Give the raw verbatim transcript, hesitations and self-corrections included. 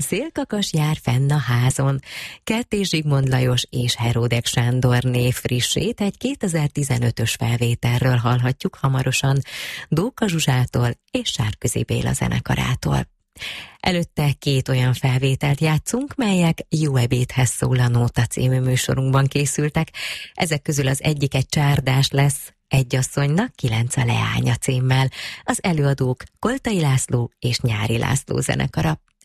Szélkakas jár fenn a házon. Kertész Zsigmond Lajos és Heródek Sándor név frissét egy kétezer-tizenötös felvételről hallhatjuk hamarosan Dóka Zsuzsától és Sárközi Béla zenekarától. Előtte két olyan felvételt játszunk, melyek Jó ebédhez szól a Nóta című műsorunkban készültek. Ezek közül az egyik egy csárdás lesz, Egy asszonynak kilenc a leánya címmel. Az előadók Koltai László és Nyári László zenekara.